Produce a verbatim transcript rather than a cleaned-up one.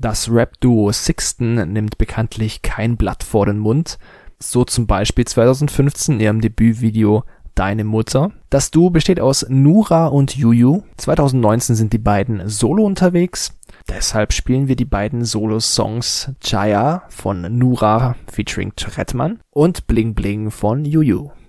Das Rap-Duo Sixten nimmt bekanntlich kein Blatt vor den Mund, so zum Beispiel zweitausendfünfzehn in ihrem Debütvideo Deine Mutter. Das Duo besteht aus Nura und Juju. zweitausendneunzehn sind die beiden solo unterwegs. Deshalb spielen wir die beiden Solo-Songs Jaya von Nura featuring Trettmann und Bling Bling von Juju.